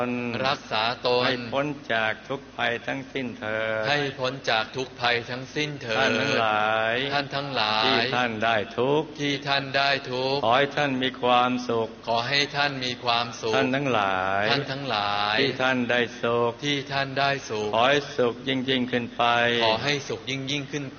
รักษาตนให้พ้นจากทุกภัยทั้งสิ้นเถิดให้พ้นจากทุกภัยทั้งสิ้นเถิดท่านทั้งหลายที่ท่านได้ทุกข์ขอให้ท่านมีความสุขขอให้ท่านมีความสุขท่านทั้งหลายที่ท่านได้สุขขอให้สุขยิ่งขึ้นไปขอให้สุขยิ่งขึ้นไป